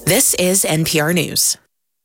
This is NPR News.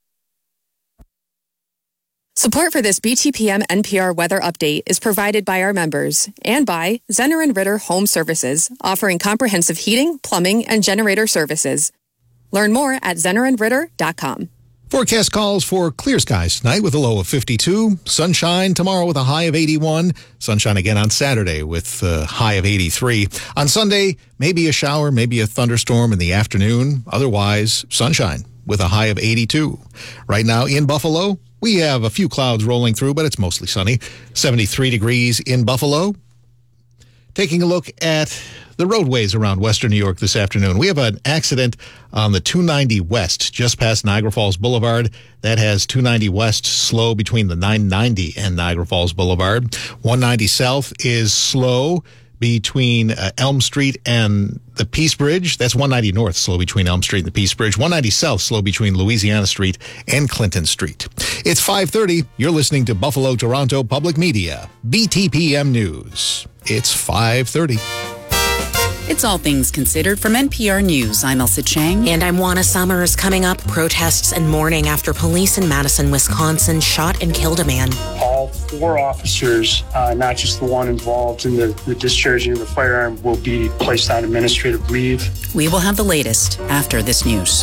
Support for this BTPM NPR weather update is provided by our members and by Zenner & Ritter Home Services, offering comprehensive heating, plumbing, and generator services. Learn more at zennerandritter.com. Forecast calls for clear skies tonight with a low of 52. Sunshine tomorrow with a high of 81. Sunshine again on Saturday with a high of 83. On Sunday, maybe a shower, maybe a thunderstorm in the afternoon. Otherwise, sunshine with a high of 82. Right now in Buffalo, we have a few clouds rolling through, but it's mostly sunny. 73 degrees in Buffalo. Taking a look at the roadways around western New York this afternoon. We have an accident on the 290 West, just past Niagara Falls Boulevard. That has 290 West slow between the 990 and Niagara Falls Boulevard. 190 South is slow between Elm Street and the Peace Bridge. That's 190 North, slow between Elm Street and the Peace Bridge. 190 South, slow between Louisiana Street and Clinton Street. It's 5:30. You're listening to Buffalo Toronto Public Media, BTPM News. It's 5:30. It's All Things Considered from NPR News. I'm Elsa Chang. And I'm Juana Summers. Coming up, protests and mourning after police in Madison, Wisconsin shot and killed a man. All 4 officers, not just the one involved in the discharging of the firearm, will be placed on administrative leave. We will have the latest after this news.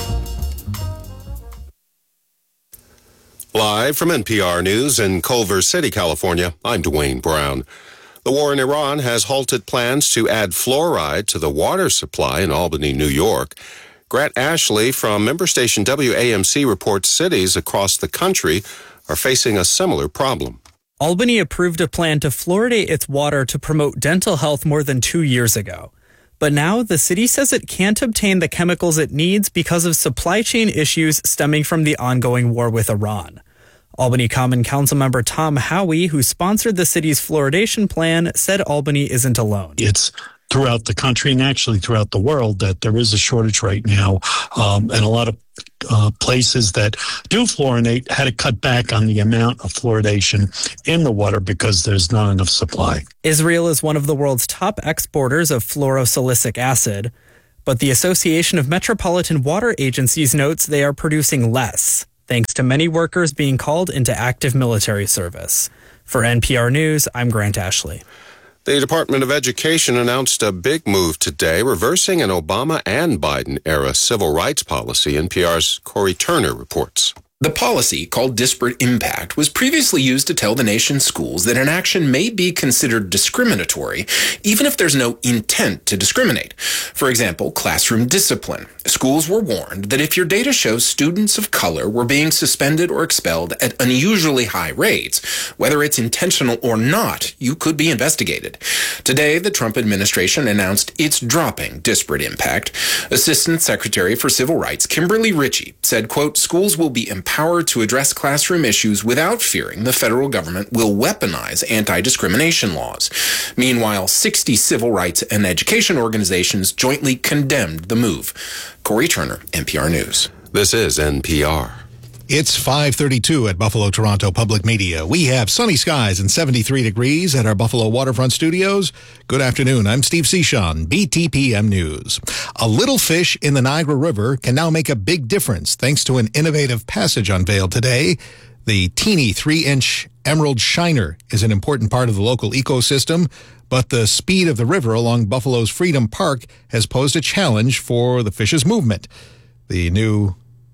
Live from NPR News in Culver City, California, I'm Dwayne Brown. The war in Iran has halted plans to add fluoride to the water supply in Albany, New York. Grant Ashley from member station WAMC reports cities across the country are facing a similar problem. Albany approved a plan to fluoridate its water to promote dental health more than 2 years ago. But now the city says it can't obtain the chemicals it needs because of supply chain issues stemming from the ongoing war with Iran. Albany Common Council member Tom Howey, who sponsored the city's fluoridation plan, said Albany isn't alone. It's throughout the country and actually throughout the world that there is a shortage right now. And a lot of places that do fluorinate had to cut back on the amount of fluoridation in the water because there's not enough supply. Israel is one of the world's top exporters of fluorosilicic acid, but the Association of Metropolitan Water Agencies notes they are producing less, thanks to many workers being called into active military service. For NPR News, I'm Grant Ashley. The Department of Education announced a big move today, reversing an Obama and Biden-era civil rights policy. NPR's Corey Turner reports. The policy, called disparate impact, was previously used to tell the nation's schools that an action may be considered discriminatory, even if there's no intent to discriminate. For example, classroom discipline. Schools were warned that if your data shows students of color were being suspended or expelled at unusually high rates, whether it's intentional or not, you could be investigated. Today, the Trump administration announced it's dropping disparate impact. Assistant Secretary for Civil Rights Kimberly Ritchie said, quote, schools will be empowered to address classroom issues without fearing the federal government will weaponize anti-discrimination laws. Meanwhile, 60 civil rights and education organizations jointly condemned the move. Corey Turner, NPR News. This is NPR. It's 5:32 at Buffalo Toronto Public Media. We have sunny skies and 73 degrees at our Buffalo Waterfront Studios. Good afternoon. I'm Steve Cichon, BTPM News. A little fish in the Niagara River can now make a big difference thanks to an innovative passage unveiled today. The teeny 3-inch emerald shiner is an important part of the local ecosystem, but the speed of the river along Buffalo's Freedom Park has posed a challenge for the fish's movement. The new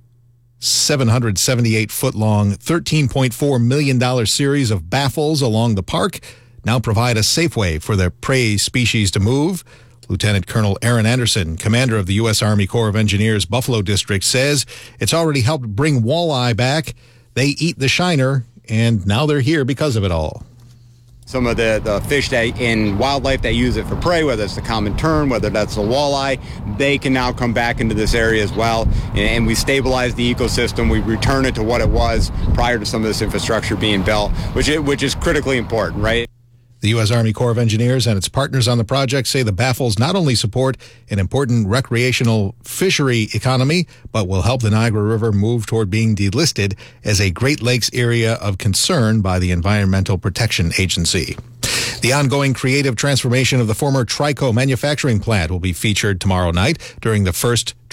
778-foot-long, $13.4 million series of baffles along the park now provide a safe way for the prey species to move. Lieutenant Colonel Aaron Anderson, commander of the U.S. Army Corps of Engineers Buffalo District, says it's already helped bring walleye back. They eat the shiner, and now they're here because of it all. Some of the fish that in wildlife that use it for prey, whether it's the common tern, whether that's the walleye, they can now come back into this area as well. And we stabilize the ecosystem. We return it to what it was prior to some of this infrastructure being built, which is critically important, right? The U.S. Army Corps of Engineers and its partners on the project say the baffles not only support an important recreational fishery economy, but will help the Niagara River move toward being delisted as a Great Lakes area of concern by the Environmental Protection Agency. The ongoing creative transformation of the former Trico manufacturing plant will be featured tomorrow night during the first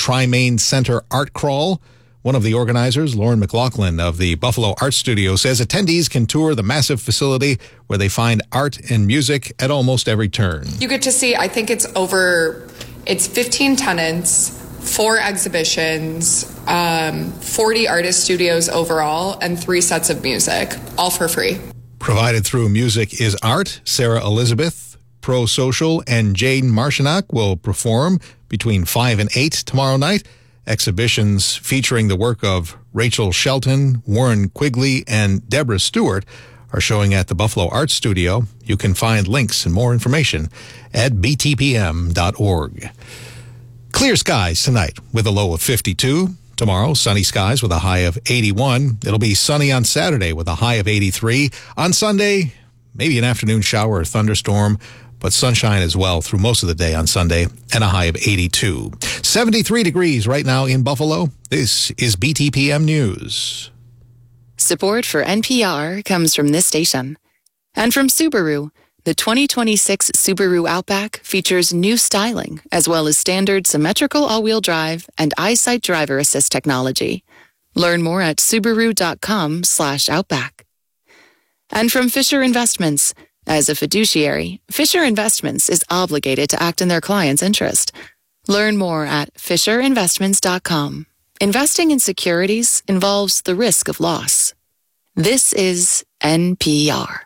Tri-Main Center Art Crawl. One of the organizers, Lauren McLaughlin of the Buffalo Art Studio, says attendees can tour the massive facility where they find art and music at almost every turn. You get to see, I think it's 15 tenants, 4 exhibitions, 40 artist studios overall, and 3 sets of music, all for free. Provided through Music is Art, Sarah Elizabeth, Pro Social, and Jane Marshinack will perform between 5 and 8 tomorrow night. Exhibitions featuring the work of Rachel Shelton, Warren Quigley, and Deborah Stewart are showing at the Buffalo Art Studio. You can find links and more information at btpm.org. Clear skies tonight with a low of 52. Tomorrow, sunny skies with a high of 81. It'll be sunny on Saturday with a high of 83. On Sunday, maybe an afternoon shower or thunderstorm, but sunshine as well through most of the day on Sunday and a high of 82. 73 degrees right now in Buffalo. This is BTPM News. Support for NPR comes from this station and from Subaru. The 2026 Subaru Outback features new styling as well as standard symmetrical all-wheel drive and EyeSight driver assist technology. Learn more at Subaru.com/Outback. And from Fisher Investments. As a fiduciary, Fisher Investments is obligated to act in their client's interest. Learn more at FisherInvestments.com. Investing in securities involves the risk of loss. This is NPR.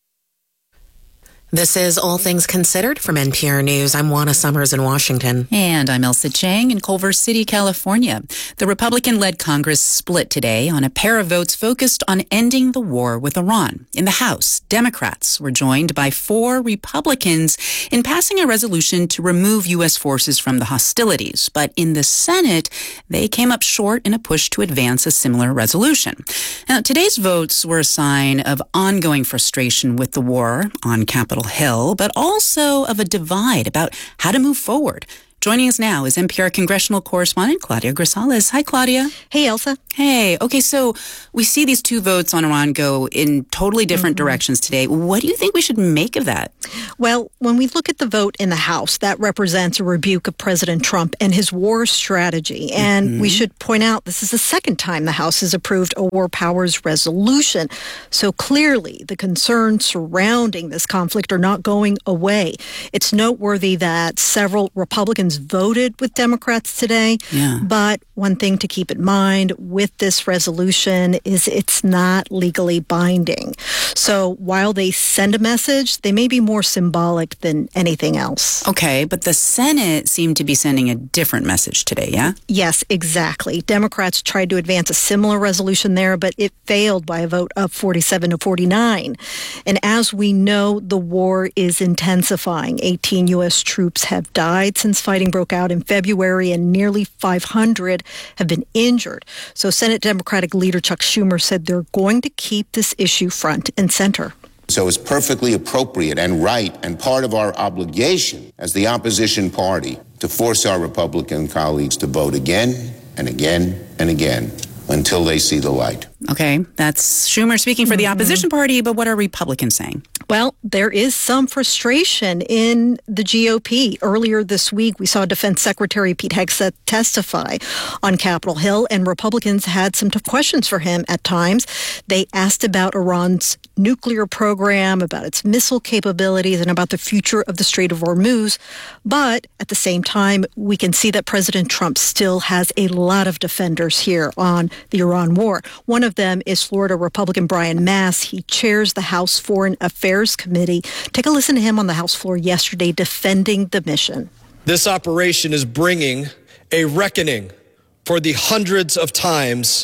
This is All Things Considered from NPR News. I'm Juana Summers in Washington. And I'm Elsa Chang in Culver City, California. The Republican-led Congress split today on a pair of votes focused on ending the war with Iran. In the House, Democrats were joined by 4 Republicans in passing a resolution to remove U.S. forces from the hostilities. But in the Senate, they came up short in a push to advance a similar resolution. Now, today's votes were a sign of ongoing frustration with the war on Capitol Hill, but also of a divide about how to move forward. Joining us now is NPR congressional correspondent Claudia Grisales. Hi, Claudia. Hey, Elsa. Hey. Okay, so we see these 2 votes on Iran go in totally different directions today. What do you think we should make of that? Well, when we look at the vote in the House, that represents a rebuke of President Trump and his war strategy. And we should point out this is the second time the House has approved a war powers resolution. So clearly, the concerns surrounding this conflict are not going away. It's noteworthy that several Republicans voted with Democrats today. Yeah. But one thing to keep in mind with this resolution is it's not legally binding. So while they send a message, they may be more symbolic than anything else. Okay, but the Senate seemed to be sending a different message today, yeah? Yes, exactly. Democrats tried to advance a similar resolution there, but it failed by a vote of 47 to 49. And as we know, the war is intensifying. 18 U.S. troops have died since fighting broke out in February, and nearly 500 have been injured. So Senate Democratic leader Chuck Schumer said they're going to keep this issue front and center. So it's perfectly appropriate and right and part of our obligation as the opposition party to force our Republican colleagues to vote again and again and again until they see the light. Okay, that's Schumer speaking for the opposition party, but what are Republicans saying? Well, there is some frustration in the GOP. Earlier this week, we saw Defense Secretary Pete Hegseth testify on Capitol Hill, and Republicans had some tough questions for him at times. They asked about Iran's nuclear program, about its missile capabilities, and about the future of the Strait of Hormuz. But at the same time, we can see that President Trump still has a lot of defenders here on the Iran war. One of them is Florida Republican Brian Mast. He chairs the House Foreign Affairs Committee. Take a listen to him on the House floor yesterday defending the mission. This operation is bringing a reckoning for the hundreds of times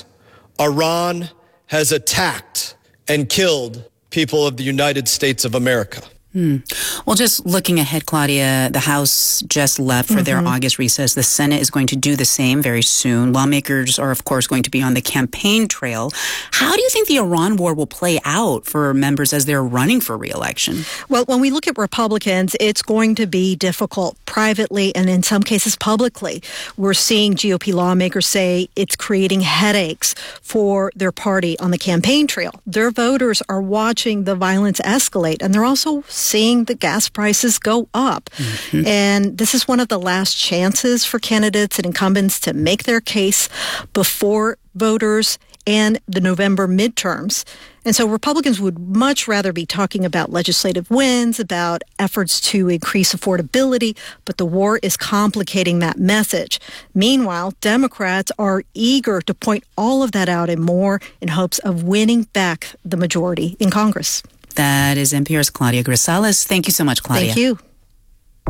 Iran has attacked and killed people of the United States of America. Well, just looking ahead, Claudia, the House just left for their August recess. The Senate is going to do the same very soon. Lawmakers are, of course, going to be on the campaign trail. How do you think the Iran war will play out for members as they're running for re-election? Well, when we look at Republicans, it's going to be difficult privately and in some cases publicly. We're seeing GOP lawmakers say it's creating headaches for their party on the campaign trail. Their voters are watching the violence escalate, and they're also seeing the gas prices go up. Mm-hmm. And this is one of the last chances for candidates and incumbents to make their case before voters and the November midterms. And so Republicans would much rather be talking about legislative wins, about efforts to increase affordability, but the war is complicating that message. Meanwhile, Democrats are eager to point all of that out and more in hopes of winning back the majority in Congress. That is NPR's Claudia Grisales. Thank you so much, Claudia. Thank you.